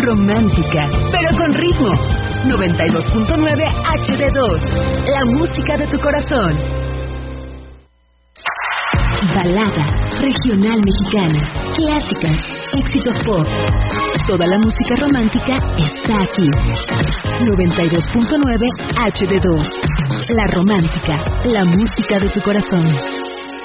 Romántica, pero con ritmo. 92.9 HD2. La música de tu corazón. Balada, regional mexicana, clásicas, éxitos pop. Toda la música romántica está aquí. 92.9 HD2. La Romántica, la música de tu corazón.